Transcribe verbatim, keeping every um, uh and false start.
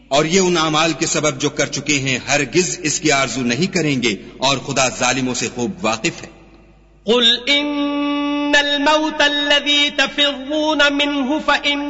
और ये उन अमाल के सबब जो कर चुके हैं हरगिज इसकी आरजू नहीं करेंगे और खुदा जालिमों से खूब वाकिफ है। कुल इन्नल मौत अल्लज़ी तफ़िर्रून मिन्हु फ़इन